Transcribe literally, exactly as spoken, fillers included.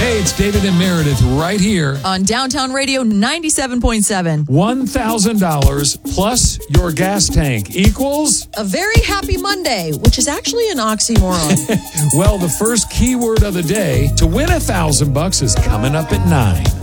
Hey, it's David and Meredith right here on Downtown Radio ninety-seven point seven. one thousand dollars plus your gas tank equals a very happy Monday, which is actually an oxymoron. Well, the first keyword of the day to win a thousand bucks is coming up at nine.